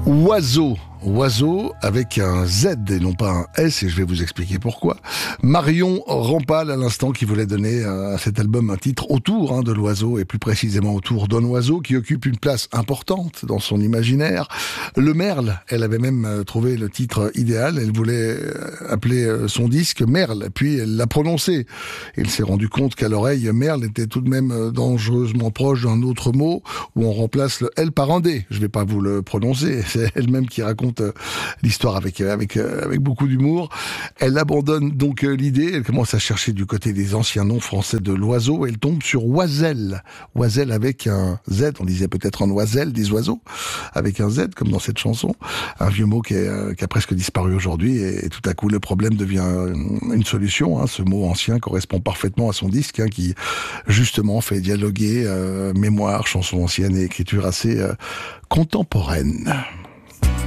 Oiseau. Oiseau avec un Z et non pas un S, et je vais vous expliquer pourquoi. Marion Rampal à l'instant qui voulait donner à cet album un titre autour de l'oiseau, et plus précisément autour d'un oiseau qui occupe une place importante dans son imaginaire. Le merle, elle avait même trouvé le titre idéal, elle voulait appeler son disque Merle, puis elle l'a prononcé. Elle s'est rendu compte qu'à l'oreille, Merle était tout de même dangereusement proche d'un autre mot où on remplace le L par un D. Je vais pas vous le prononcer, c'est elle-même qui raconte l'histoire avec beaucoup d'humour. Elle abandonne donc l'idée, elle commence à chercher du côté des anciens noms français de l'oiseau, et elle tombe sur Oiselle. Oiselle avec un Z, on disait peut-être en oiselle des oiseaux, avec un Z comme dans cette chanson. Un vieux mot qui a presque disparu aujourd'hui, et tout à coup le problème devient une solution. Ce mot ancien correspond parfaitement à son disque, qui justement fait dialoguer mémoire, chansons anciennes et écriture assez contemporaine.